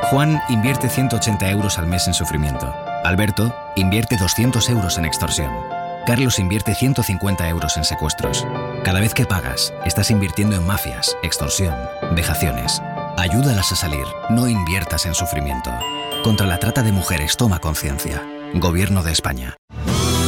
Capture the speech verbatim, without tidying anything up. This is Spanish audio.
Juan invierte ciento ochenta euros al mes en sufrimiento. Alberto invierte doscientos euros en extorsión. Carlos invierte ciento cincuenta euros en secuestros. Cada vez que pagas, estás invirtiendo en mafias, extorsión, vejaciones. Ayúdalas a salir, no inviertas en sufrimiento. Contra la trata de mujeres, toma conciencia. Gobierno de España.